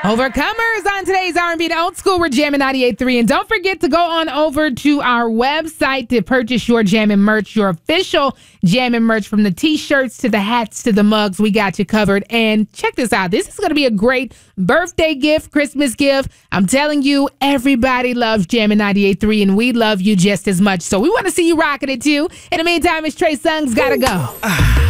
Overcomers on today's R&B and Old School. We're jamming 98.3. And don't forget to go on over to our website to purchase your Jammin' merch, your official Jammin' merch, from the T-shirts to the hats to the mugs. We got you covered. And check this out. This is going to be a great birthday gift, Christmas gift. I'm telling you, everybody loves Jammin' 98.3, and we love you just as much. So we want to see you rocking it too. In the meantime, it's Trey Songz Gotta Go.